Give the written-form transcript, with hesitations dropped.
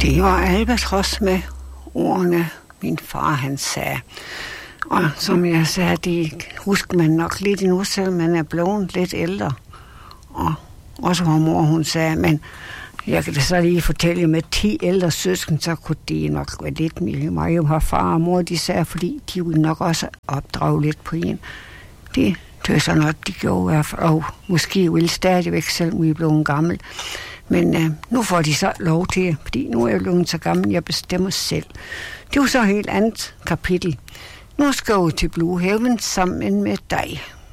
Det var albatros med ordene, min far han sagde. Og som jeg sagde, det husker man nok lidt endnu, selvom man er blevet lidt ældre. Og også hvor mor hun sagde, men jeg kan da så lige fortælle, med 10 ældre søsken, så kunne det nok være lidt mere. Mig og far og mor, de sagde, fordi de ville nok også opdrage lidt på en. Det er så nok, de gjorde i hvert fald, og måske ville stadigvæk, selvom vi er blevet gammel. Men nu får de så lov til, fordi nu er jeg blevet så gammel, jeg bestemmer selv. Det er jo så et helt andet kapitel. Nu skal jeg til Blue Heaven sammen med dig.